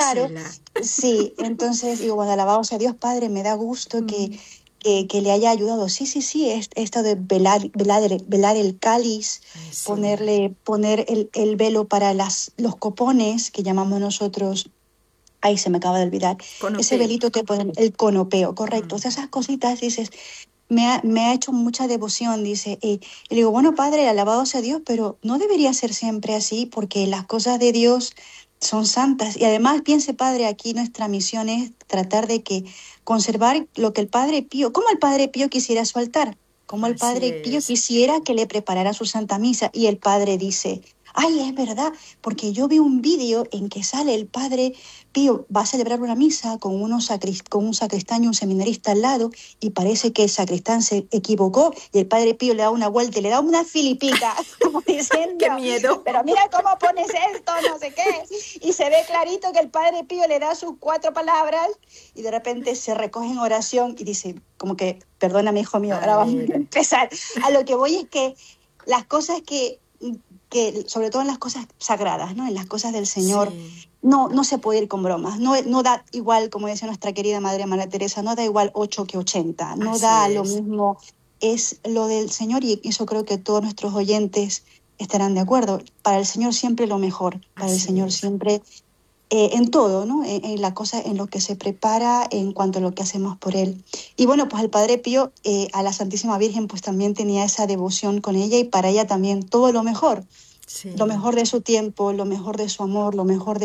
claro, Gisela. sí, entonces digo, bueno, alabado sea Dios, Padre, me da gusto Mm. que le haya ayudado. Sí, sí, sí, esto de velar el cáliz, Ay, sí. poner el velo para los copones, que llamamos nosotros. Ay, se me acaba de olvidar. Ese Conopeo. velito que ponen, el conopeo, correcto. O sea, Mm. esas cositas, dices, me ha hecho mucha devoción, dice. Y le digo, bueno, Padre, alabado sea Dios, pero no debería ser siempre así, porque las cosas de Dios son santas. Y además, piense, Padre, aquí nuestra misión es tratar de que conservar lo que el Padre Pío, como el Padre Pío quisiera su altar, como el Así Padre Pío es. quisiera que le preparara su Santa Misa. Y el Padre dice, ay, es verdad, porque yo vi un vídeo en que sale el Padre Pío, va a celebrar una misa con un sacristán y un seminarista al lado, y parece que el sacristán se equivocó y el Padre Pío le da una vuelta y le da una filipita, como diciendo, ¡Qué miedo! pero mira cómo pones esto, no sé qué. Y se ve clarito que el Padre Pío le da sus 4 palabras y de repente se recoge en oración y dice, como que, perdóname, hijo mío, A ahora vamos a ver, empezar. A lo que voy es que las cosas que sobre todo en las cosas sagradas, ¿no? En las cosas del Señor, sí, no se puede ir con bromas, no da igual, como decía nuestra querida Madre María Teresa, no da igual 8 que 80, no así da lo es. mismo, es lo del Señor y eso creo que todos nuestros oyentes estarán de acuerdo. Para el Señor siempre lo mejor, para el Así Señor es. siempre en todo, ¿no? En la cosa, en lo que se prepara, en cuanto a lo que hacemos por Él. Y bueno, pues el Padre Pío a la Santísima Virgen pues también tenía esa devoción con ella y para ella también todo lo Sí, mejor de su tiempo, lo mejor de su amor, lo mejor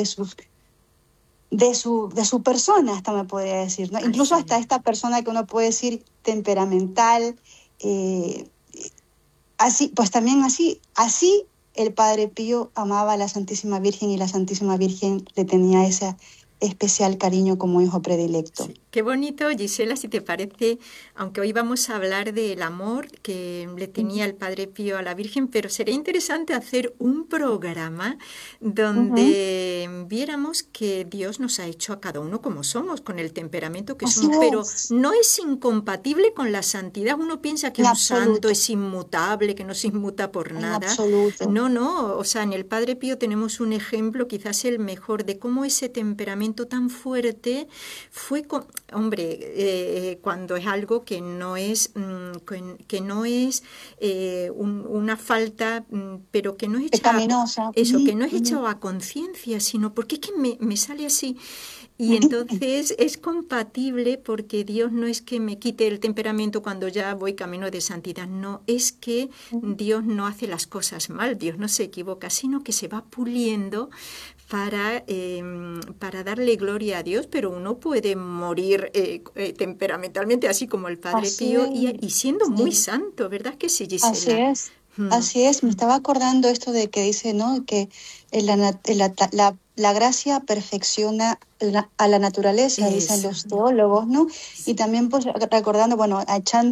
de su persona, hasta me podría decir, ¿no? Incluso así hasta es. esta persona que uno puede decir temperamental, eh, así, pues también así el Padre Pío amaba a la Santísima Virgen y la Santísima Virgen le tenía ese especial cariño como hijo predilecto. Sí, qué bonito, Gisela, si te parece, aunque hoy vamos a hablar del amor que le tenía el Padre Pío a la Virgen, pero sería interesante hacer un programa Ujú. donde viéramos que Dios nos ha hecho a cada uno como somos, con el temperamento que Así somos, pero es, no es incompatible con la santidad. Uno piensa que en un santo absoluto, es inmutable, que no se inmuta por en nada. absoluto. No, no, o sea, en el Padre Pío tenemos un ejemplo, quizás el mejor, de cómo ese temperamento tan fuerte fue, hombre, cuando es algo que no es, que no es una falta, pero que no es hecha, Pecaminosa. eso, que Ujú, no es ujú. hecha a conciencia, sino porque es que me sale así. Y entonces es compatible porque Dios no es que me quite el temperamento cuando ya voy camino de santidad, no, es que Dios no hace las cosas mal, Dios no se equivoca, sino que se va puliendo para darle gloria a Dios, pero uno puede morir temperamentalmente, así como el Padre Así Pío, y es, siendo muy sí. santo, ¿verdad que sí, Así Gisela? es, Mm. así es. Me estaba acordando esto de que dice, ¿no? Que la gracia perfecciona a la naturaleza, dicen Eso. los teólogos, ¿no? Y también pues recordando, bueno,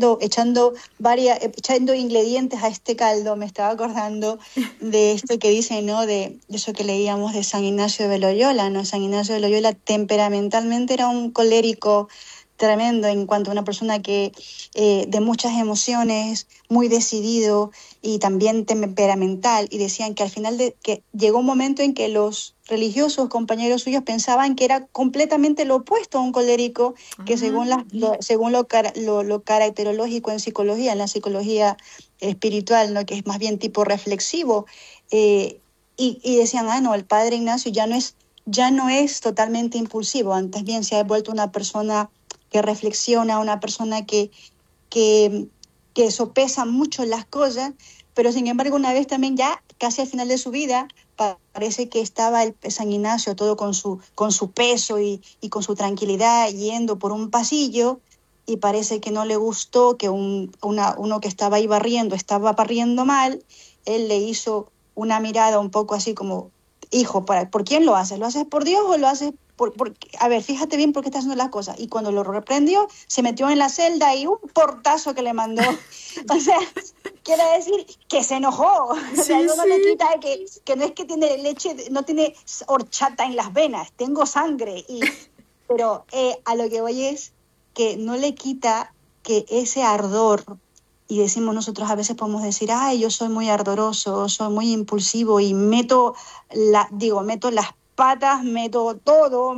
echando ingredientes a este caldo, me estaba acordando de esto que dice, ¿no? De eso que leíamos de San Ignacio de Loyola, ¿no? San Ignacio de Loyola temperamentalmente era un colérico tremendo en cuanto a una persona que de muchas emociones, muy decidido y también temperamental, y decían que al final que llegó un momento en que los religiosos, compañeros suyos, pensaban que era completamente lo opuesto a un colérico, que Ah, según lo caracterológico en psicología, en la psicología espiritual, ¿no? Que es más bien tipo reflexivo, y decían, no, el padre Ignacio ya no es totalmente impulsivo, antes bien se ha vuelto una persona que reflexiona, una persona que, que sopesa mucho las cosas, pero sin embargo una vez también ya casi al final de su vida parece que estaba el San Ignacio todo con su peso y con su tranquilidad yendo por un pasillo y parece que no le gustó que uno que estaba ahí barriendo estaba barriendo mal, él le hizo una mirada un poco así como, hijo, ¿por quién lo haces? ¿Lo haces por Dios o lo haces a ver, fíjate bien por qué estás haciendo las cosas? Y cuando lo reprendió, se metió en la celda y un portazo que le mandó. O sea, quiere decir que se enojó. O sea, sí, eso no le sí. quita que no es que tiene leche, no tiene horchata en las venas, tengo sangre. Pero a lo que voy es que no le quita que ese ardor, y decimos nosotros a veces podemos decir, ay, yo soy muy ardoroso, soy muy impulsivo y meto las patas, meto todo,